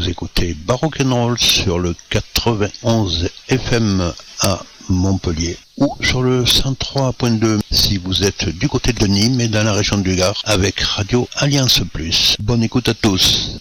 Vous écoutez Baroque & Roll sur le 91 FM à Montpellier ou sur le 103.2 si vous êtes du côté de Nîmes et dans la région du Gard avec Radio Alliance Plus. Bonne écoute à tous.